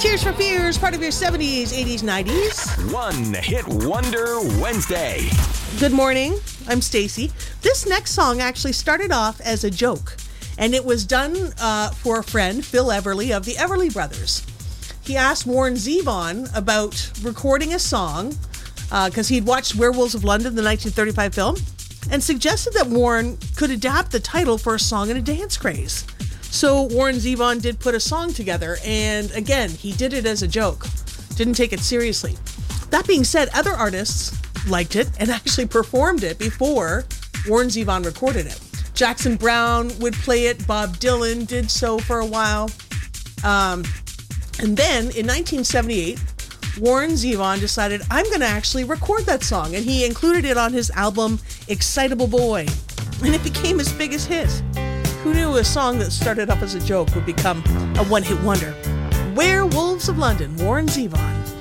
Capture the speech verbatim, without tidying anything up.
Tears for Fears, part of your seventies, eighties, nineties. One Hit Wonder Wednesday. Good morning. I'm Stacy. This next song actually started off as a joke, and it was done uh, for a friend, Phil Everly of the Everly Brothers. He asked Warren Zevon about recording a song because uh, he'd watched Werewolves of London, the nineteen thirty-five film, and suggested that Warren could adapt the title for a song in a dance craze. So Warren Zevon did put a song together, and again, he did it as a joke. Didn't take it seriously. That being said, other artists liked it and actually performed it before Warren Zevon recorded it. Jackson Browne would play it. Bob Dylan did so for a while. Um, and then in nineteen seventy-eight, Warren Zevon decided, I'm going to actually record that song. And he included it on his album, Excitable Boy. And it became his biggest hit. Who knew a song that started off as a joke would become a one-hit wonder? Werewolves of London, Warren Zevon.